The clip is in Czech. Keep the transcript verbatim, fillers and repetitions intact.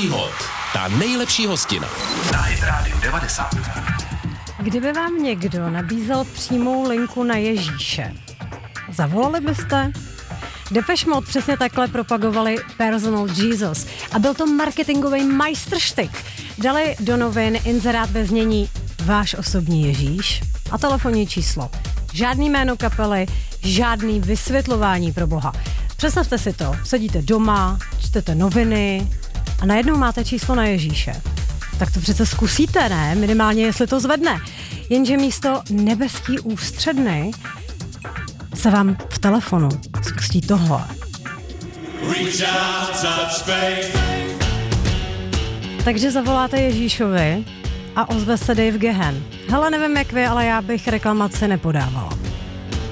Pražský hot. Ta nejlepší hostina. Na Hit Radio devadesát. Kdyby vám někdo nabízel přímou linku na Ježíše, zavolali byste? Depeche Mode přesně takhle propagovali Personal Jesus a byl to marketingový majstrštyk. Dali do novin inzerát ve znění váš osobní Ježíš a telefonní číslo. Žádný jméno kapely, žádný vysvětlování pro boha. Představte si to, sedíte doma, čtete noviny a najednou máte číslo na Ježíše. Tak to přece zkusíte, ne? Minimálně, jestli to zvedne. Jenže místo nebeský ústředny se vám v telefonu spustí tohle. Takže zavoláte Ježíšovi a ozve se Dave Gahan. Hele, nevím jak vy, ale já bych reklamaci nepodávala.